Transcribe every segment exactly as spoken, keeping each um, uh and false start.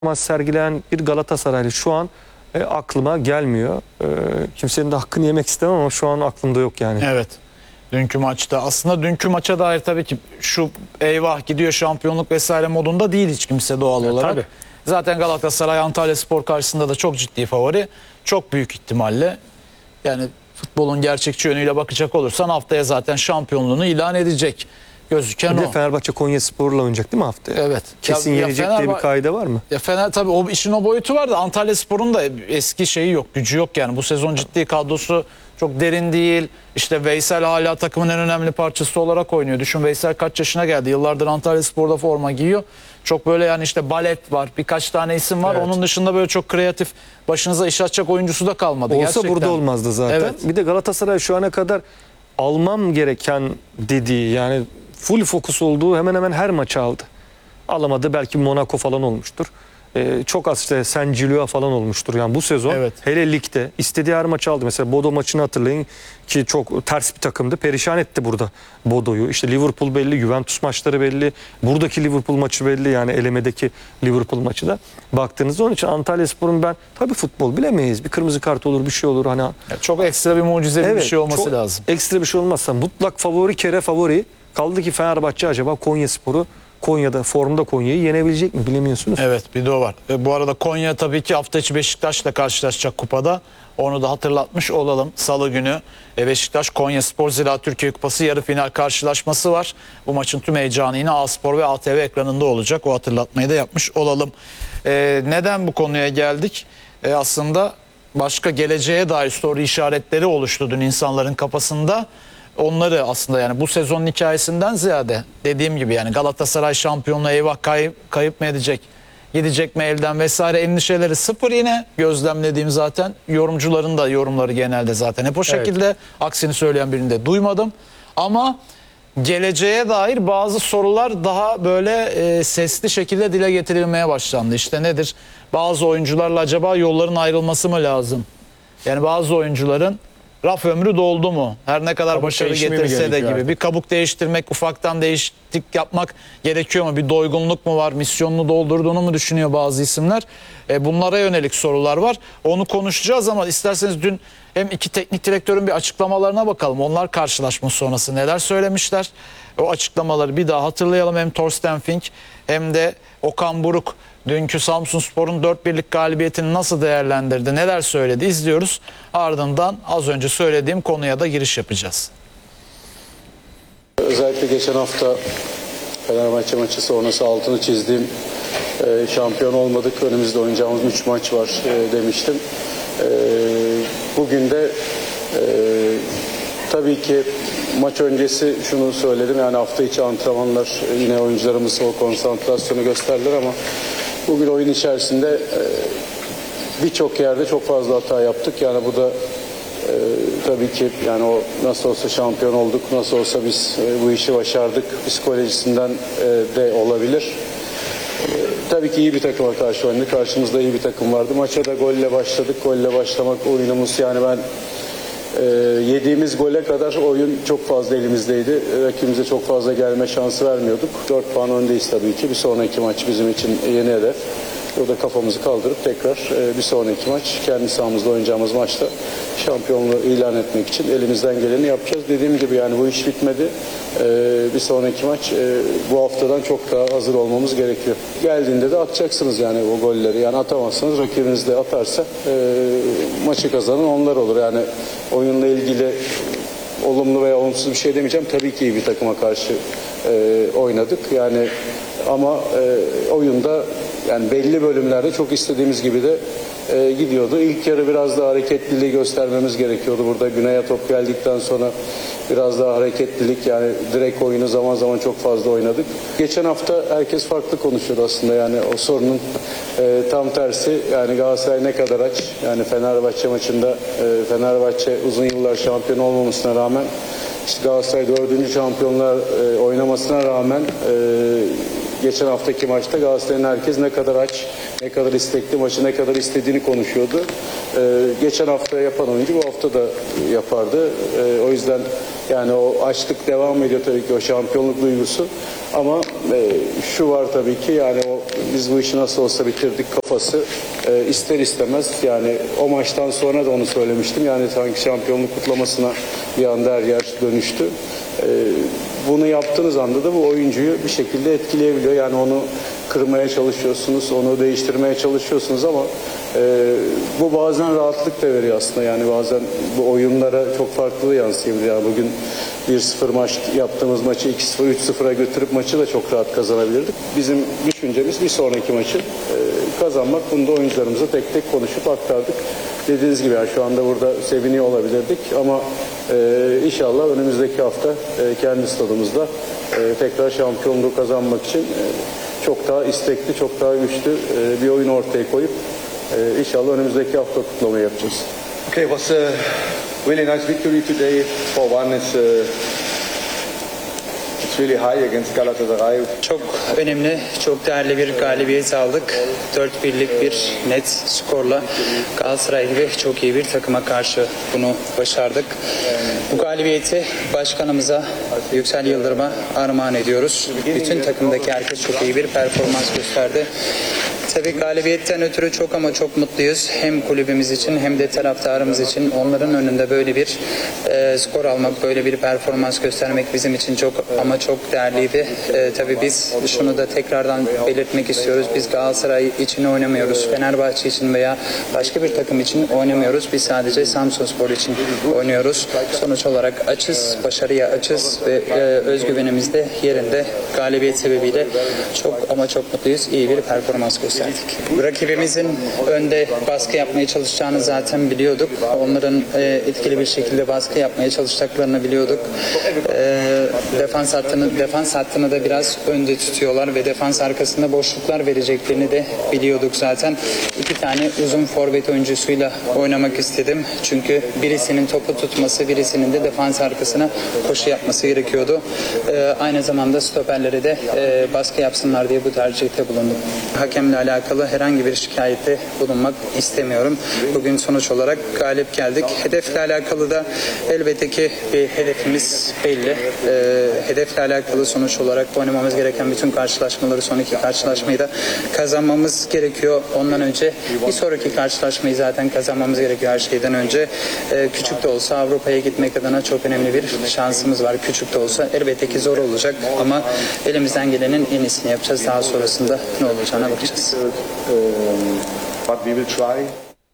performans sergileyen bir Galatasaraylı şu an e, aklıma gelmiyor. E, kimsenin de hakkını yemek istemem ama şu an aklımda yok yani. Evet. Dünkü maçta aslında dünkü maça dair tabii ki şu eyvah gidiyor şampiyonluk vesaire modunda değil hiç kimse doğal E, olarak. tabii. Zaten Galatasaray Antalyaspor karşısında da çok ciddi favori. Çok büyük ihtimalle yani futbolun gerçekçi yönüyle bakacak olursan haftaya zaten şampiyonluğunu ilan edecek gözüken Bir de o. Fenerbahçe Konyaspor'la oynayacak değil mi haftaya? Evet. Kesin Ya- ya yenecek diye bir Fenerbahçe- kaide var mı? Ya Fener tabii o işin o boyutu var da Antalyaspor'un da eski şeyi yok, gücü yok yani. Bu sezon ciddi kadrosu çok derin değil. İşte Veysel hala takımın en önemli parçası olarak oynuyor. Düşün Veysel kaç yaşına geldi? Yıllardır Antalyaspor'da forma giyiyor. Çok böyle yani işte Balet var, birkaç tane isim var. Evet. Onun dışında böyle çok kreatif, başınıza iş açacak oyuncusu da kalmadı. Olsa gerçekten. burada olmazdı zaten. Evet. Bir de Galatasaray şu ana kadar almam gereken dediği yani full fokus olduğu hemen hemen her maçı aldı. Alamadı belki Monaco falan olmuştur. Ee, çok az işte San Gilloa falan olmuştur yani bu sezon. Evet. Hele ligde istediği her maçı aldı. Mesela Bodo maçını hatırlayın ki çok ters bir takımdı. Perişan etti burada Bodo'yu. İşte Liverpool belli, Juventus maçları belli. Buradaki Liverpool maçı belli yani elemedeki Liverpool maçı da. Baktığınızda onun için Antalyaspor'un ben tabii futbol bilemeyiz. Bir kırmızı kart olur, bir şey olur hani. Ya çok ekstra bir mucizevi bir Evet, şey olması çok lazım. Ekstra bir şey olmazsa mutlak favori kere favori. Kaldı ki Fenerbahçe acaba Konyaspor'u Konya'da formda Konya'yı yenebilecek mi bilemiyorsunuz. Evet bir de o var. E, bu arada Konya tabii ki hafta içi Beşiktaş'la karşılaşacak kupada. Onu da hatırlatmış olalım. Salı günü e, Beşiktaş Konyaspor Zira Türkiye Kupası yarı final karşılaşması var. Bu maçın tüm heyecanı yine A-Spor ve A T V ekranında olacak. O hatırlatmayı da yapmış olalım. E, neden bu konuya geldik? E, aslında başka geleceğe dair soru işaretleri oluştu dün insanların kafasında. Onları aslında yani bu sezonun hikayesinden ziyade dediğim gibi yani Galatasaray şampiyonluğu eyvah kayıp, kayıp mı edecek, gidecek mi elden vesaire endişeleri sıfır yine gözlemlediğim zaten yorumcuların da yorumları genelde zaten hep o şekilde. Evet. Aksini söyleyen birini de duymadım ama geleceğe dair bazı sorular daha böyle e, sesli şekilde dile getirilmeye başlandı. İşte nedir? Bazı oyuncularla acaba yolların ayrılması mı lazım? Yani bazı oyuncuların raf ömrü doldu mu? Her ne kadar kabuk başarı getirse de gibi. Artık. Bir kabuk değiştirmek, ufaktan değişiklik yapmak gerekiyor mu? Bir doygunluk mu var? Misyonunu doldurduğunu mu düşünüyor bazı isimler? E, bunlara yönelik sorular var. Onu konuşacağız ama isterseniz dün hem iki teknik direktörün bir açıklamalarına bakalım. Onlar karşılaşma sonrası neler söylemişler? O açıklamaları bir daha hatırlayalım. Hem Thorsten Fink hem de Okan Buruk dünkü Samsunspor'un dört birlik galibiyetini nasıl değerlendirdi, neler söyledi izliyoruz. Ardından az önce söylediğim konuya da giriş yapacağız. Özellikle geçen hafta Fenerbahçe maçı sonrası altını çizdiğim e, şampiyon olmadık, önümüzde oynayacağımız üç maç var e, demiştim. E, bugün de e, tabii ki maç öncesi şunu söyledim yani hafta içi antrenmanlar yine oyuncularımız o konsantrasyonu gösterdiler ama bugün oyun içerisinde e, birçok yerde çok fazla hata yaptık. Yani bu da e, tabii ki yani o nasıl olsa şampiyon olduk, nasıl olsa biz e, bu işi başardık psikolojisinden e, de olabilir. E, tabii ki iyi bir takıma karşı oynadık. Karşımızda iyi bir takım vardı. Maça da golle başladık. Golle başlamak oyunumuz yani ben e, yediğimiz gole kadar oyun çok fazla elimizdeydi. Rakibimize çok fazla gelme şansı vermiyorduk. dört puan öndeyiz tabii ki. Bir sonraki maç bizim için yeni hedef. Orada kafamızı kaldırıp tekrar e, bir sonraki maç kendi sahamızda oynayacağımız maçta şampiyonluğu ilan etmek için elimizden geleni yapacağız. Dediğim gibi yani bu iş bitmedi. E, bir sonraki maç e, bu haftadan çok daha hazır olmamız gerekiyor. Geldiğinde de atacaksınız yani o golleri. Yani atamazsanız rakibiniz de atarsa e, maçı kazanan onlar olur. Yani oyunla ilgili olumlu veya olumsuz bir şey demeyeceğim. Tabii ki iyi bir takıma karşı e, oynadık. Yani ama e, oyunda yani belli bölümlerde çok istediğimiz gibi de e, gidiyordu. İlk yarı biraz daha hareketliliği göstermemiz gerekiyordu. Burada Güney'e top geldikten sonra biraz daha hareketlilik yani direkt oyunu zaman zaman çok fazla oynadık. Geçen hafta herkes farklı konuşuyordu aslında yani o sorunun e, tam tersi yani Galatasaray ne kadar aç yani Fenerbahçe maçında e, Fenerbahçe uzun yıllar şampiyon olmamasına rağmen işte Galatasaray dördüncü şampiyonlar e, oynamasına rağmen e, geçen haftaki maçta Galatasaray'ın herkes ne kadar aç, ne kadar istekli, maçı ne kadar istediğini konuşuyordu. Ee, geçen hafta yapan oyuncu bu hafta da yapardı. Ee, o yüzden yani o açlık devam ediyor tabii ki o şampiyonluk duygusu. Ama e, şu var tabii ki yani o biz bu işi nasıl olsa bitirdik kafası e, ister istemez yani o maçtan sonra da onu söylemiştim. Yani sanki şampiyonluk kutlamasına bir anda her yer dönüştü. E, bunu yaptığınız anda da bu oyuncuyu bir şekilde etkileyebiliyor. Yani onu kırmaya çalışıyorsunuz, onu değiştirmeye çalışıyorsunuz ama e, bu bazen rahatlık da veriyor aslında. Yani bazen bu oyunlara çok farklı yansıyabilir. Yani bugün bir sıfır maç yaptığımız maçı iki sıfır, üç sıfıra götürüp maçı da çok rahat kazanabilirdik. Bizim düşüncemiz bir sonraki maçı e, kazanmak. Bunu da oyuncularımıza tek tek konuşup aktardık. Dediğiniz gibi yani şu anda burada seviniyor olabilirdik ama e, inşallah önümüzdeki hafta e, kendi stadımızda e, tekrar şampiyonluğu kazanmak için e, çok daha istekli, çok daha güçlü e, bir oyun ortaya koyup e, inşallah önümüzdeki hafta kutlamayı yapacağız. Okay, it was a really nice victory today. four one is uh, it's really high against Galatasaray. Çok önemli, çok değerli bir galibiyet aldık. dört birlik bir net skorla Galatasaray gibi çok iyi bir takıma karşı bunu başardık. Bu galibiyeti başkanımıza, Yüksel Yıldırım'a armağan ediyoruz. Bütün takımdaki herkes çok iyi bir performans gösterdi. Tabii galibiyetten ötürü çok ama çok mutluyuz. Hem kulübümüz için hem de taraftarımız için. Onların önünde böyle bir e, skor almak, böyle bir performans göstermek bizim için çok ama çok değerliydi. E, tabii biz şunu da tekrardan belirtmek istiyoruz. Biz Galatasaray için oynamıyoruz. Fenerbahçe için veya başka bir takım için oynamıyoruz. Biz sadece Samsunspor için oynuyoruz. Sonuç olarak açız, başarıya açız ve e, özgüvenimiz de yerinde. Galibiyet sebebiyle çok ama çok mutluyuz. İyi bir performans gösterdik. Rakibimizin önde baskı yapmaya çalışacağını zaten biliyorduk. Onların e, etkili bir şekilde baskı yapmaya çalışacaklarını biliyorduk. E, defans hattını defans hattını da biraz önde tutuyorlar ve defans arkasında boşluklar vereceklerini de biliyorduk zaten. İki tane uzun forvet oyuncusuyla oynamak istedim. Çünkü birisinin topu tutması, birisinin de defans arkasına koşu yapması gerekiyordu. E, aynı zamanda stoperlere de e, baskı yapsınlar diye bu tercihte bulundum. Hakemle alakalı herhangi bir şikayette bulunmak istemiyorum. Bugün sonuç olarak galip geldik. Hedefle alakalı da elbette ki bir hedefimiz belli. Ee, hedefle alakalı sonuç olarak oynamamız gereken bütün karşılaşmaları, son iki karşılaşmayı da kazanmamız gerekiyor. Ondan önce bir sonraki karşılaşmayı zaten kazanmamız gerekiyor her şeyden önce. Ee, küçük de olsa Avrupa'ya gitmek adına çok önemli bir şansımız var. Küçük de olsa elbette ki zor olacak ama elimizden gelenin en iyisini yapacağız. Daha sonrasında ne olacağına bakacağız. But we will try.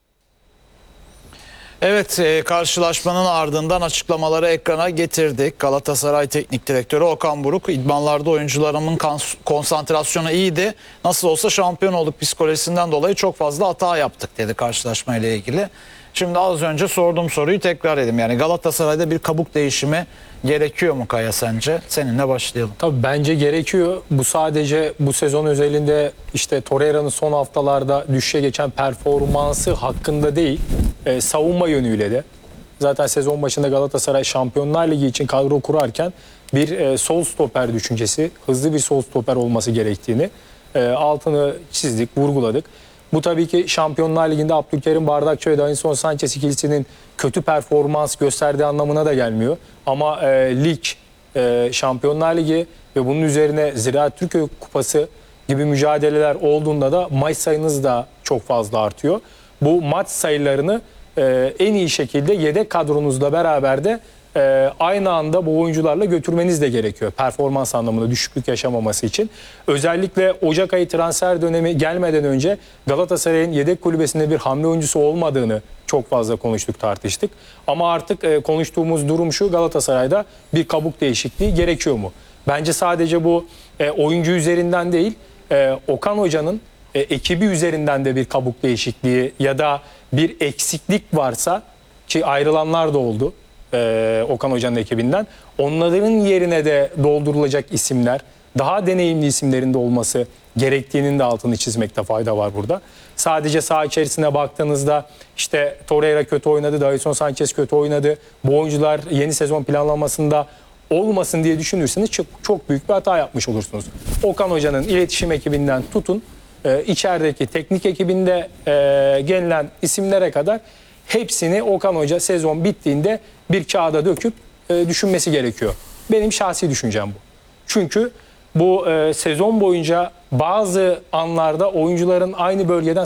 Evet, e, karşılaşmanın ardından açıklamaları ekrana getirdik. Galatasaray Teknik Direktörü Okan Buruk, idmanlarda oyuncularımın konsantrasyonu iyiydi. Nasıl olsa şampiyon olduk psikolojisinden dolayı çok fazla hata yaptık dedi karşılaşmayla ilgili. Şimdi az önce sorduğum soruyu tekrar edeyim. Yani Galatasaray'da bir kabuk değişimi gerekiyor mu Kaya sence? Seninle başlayalım. Tabii bence gerekiyor. Bu sadece bu sezon özelinde işte Torreira'nın son haftalarda düşüşe geçen performansı hakkında değil, e, savunma yönüyle de. Zaten sezon başında Galatasaray Şampiyonlar Ligi için kadro kurarken bir e, sol stoper düşüncesi, hızlı bir sol stoper olması gerektiğini e, altını çizdik, vurguladık. Bu tabii ki Şampiyonlar Ligi'nde Abdülkerim Bardakçı ve Davinson Sanchez ikilisinin kötü performans gösterdiği anlamına da gelmiyor. Ama e, lig, e, Şampiyonlar Ligi ve bunun üzerine Ziraat Türkiye Kupası gibi mücadeleler olduğunda da maç sayınız da çok fazla artıyor. Bu maç sayılarını e, en iyi şekilde yedek kadronuzla beraber de e, aynı anda bu oyuncularla götürmeniz de gerekiyor. Performans anlamında düşüklük yaşamaması için. Özellikle Ocak ayı transfer dönemi gelmeden önce Galatasaray'ın yedek kulübesinde bir hamle oyuncusu olmadığını çok fazla konuştuk, tartıştık. Ama artık e, konuştuğumuz durum şu: Galatasaray'da bir kabuk değişikliği gerekiyor mu? Bence sadece bu e, oyuncu üzerinden değil, e, Okan Hoca'nın e, ekibi üzerinden de bir kabuk değişikliği ya da bir eksiklik varsa, ki ayrılanlar da oldu e, Okan Hoca'nın ekibinden, onların yerine de doldurulacak isimler, daha deneyimli isimlerin de olması gerektiğinin de altını çizmekte fayda var burada. Sadece saha içerisine baktığınızda işte Torreira kötü oynadı, Davinson Sanchez kötü oynadı, bu oyuncular yeni sezon planlamasında olmasın diye düşünürseniz çok, çok büyük bir hata yapmış olursunuz. Okan Hoca'nın iletişim ekibinden tutun, e, içerideki teknik ekibinde e, gelinen isimlere kadar hepsini Okan Hoca sezon bittiğinde bir kağıda döküp e, düşünmesi gerekiyor. Benim şahsi düşüncem bu. Çünkü bu e, sezon boyunca bazı anlarda oyuncuların aynı bölgeden